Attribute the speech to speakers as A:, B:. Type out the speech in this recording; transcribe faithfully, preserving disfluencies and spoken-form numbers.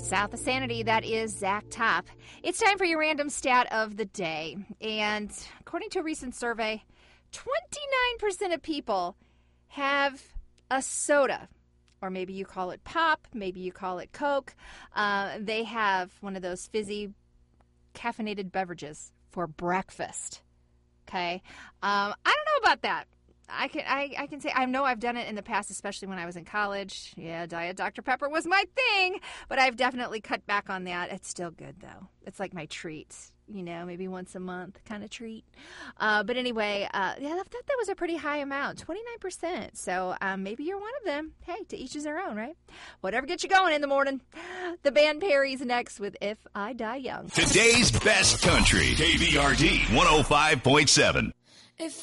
A: South of Sanity, that is Zach Top. It's time for your random stat of the day. And according to a recent survey, twenty-nine percent of people have a soda. Or maybe you call it pop, maybe you call it Coke. Uh, they have one of those fizzy caffeinated beverages for breakfast. Okay? Um, I don't know about that. I can I, I can say I know I've done it in the past, especially when I was in college. Yeah, Diet Doctor Pepper was my thing, but I've definitely cut back on that. It's still good, though. It's like my treat, you know, maybe once a month kind of treat. Uh, but anyway, uh, yeah, I thought that was a pretty high amount, twenty-nine percent. So um, maybe you're one of them. Hey, to each his their own, right? Whatever gets you going in the morning. The band Perry's next with If I Die Young.
B: Today's best country, K V R D one oh five point seven.